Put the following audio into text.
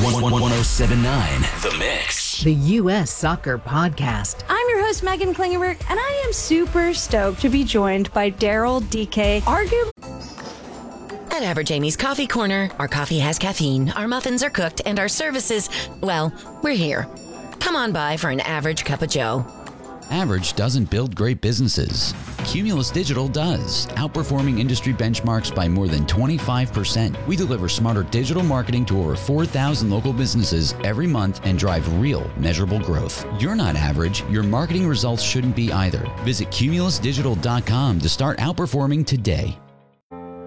1079 The Mix. The U.S. Soccer Podcast. I'm your host, Megan Klingenberg, and I am super stoked to be joined by Daryl DK, arguably. At Average Amy's Coffee Corner, our coffee has caffeine, our muffins are cooked, and our services, well, we're here. Come on by for an average cup of joe. Average doesn't build great businesses. Cumulus Digital does, outperforming industry benchmarks by more than 25%. We deliver smarter digital marketing to over 4,000 local businesses every month and drive real, measurable growth. You're not average. Your marketing results shouldn't be either. Visit cumulusdigital.com to start outperforming today.